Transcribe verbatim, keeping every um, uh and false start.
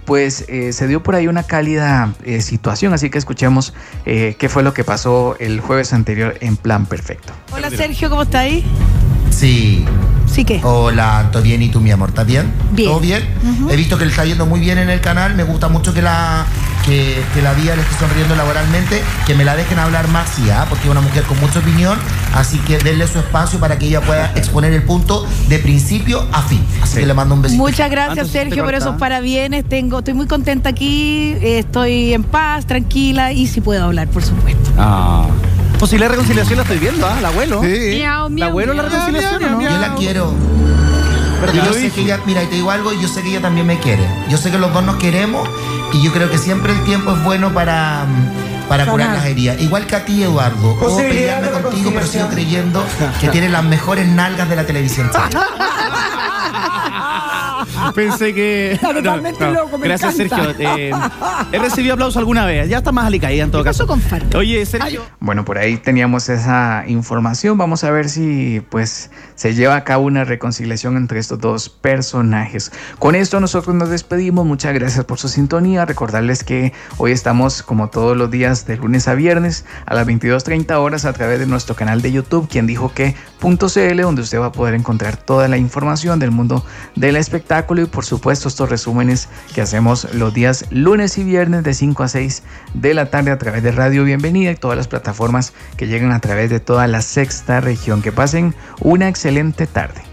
pues eh, se dio por ahí una cálida eh, situación, así que escuchemos eh, qué fue lo que pasó el jueves anterior en Plan Perfecto. Hola Sergio, ¿cómo estás ahí? Sí. ¿Sí qué? Hola, ¿todo bien? ¿Y tú, mi amor? ¿Estás bien? Bien. ¿Todo bien? Uh-huh. He visto que le está yendo muy bien en el canal. Me gusta mucho que la que, que la vida le esté sonriendo laboralmente. Que me la dejen hablar más, sí, ¿eh? Porque es una mujer con mucha opinión. Así que denle su espacio para que ella pueda exponer el punto de principio a fin. Así sí. que le mando un besito. Muchas gracias, Antes Sergio, por esos parabienes. Tengo, estoy muy contenta aquí. Estoy en paz, tranquila y sí puedo hablar, por supuesto. Ah... Posible reconciliación la estoy viendo, ¿ah? ¿eh? El abuelo. Sí. Miau, miau, ¿El abuelo miau, la reconciliación miau, o no? Yo la quiero. Pero yo, yo sé que ella, mira, y te digo algo, yo sé que ella también me quiere. Yo sé que los dos nos queremos y yo creo que siempre el tiempo es bueno para, para curar las heridas. Igual que a ti, Eduardo. Puedo pelearme contigo, pero sigo creyendo que tienes las mejores nalgas de la televisión. Pensé que... Está totalmente no, no. loco, me Gracias, encanta. Sergio. Eh, he recibido aplausos alguna vez. Ya está más alicaída en todo caso. Con Fardo? Oye, Sergio... Bueno, por ahí teníamos esa información. Vamos a ver si pues se lleva a cabo una reconciliación entre estos dos personajes. Con esto nosotros nos despedimos. Muchas gracias por su sintonía. Recordarles que hoy estamos como todos los días de lunes a viernes a las veintidós treinta horas a través de nuestro canal de YouTube, quien dijo que .cl, donde usted va a poder encontrar toda la información del mundo del espectáculo y por supuesto estos resúmenes que hacemos los días lunes y viernes de cinco a seis de la tarde a través de Radio Bienvenida y todas las plataformas que llegan a través de toda la sexta región. Que pasen una excelente tarde.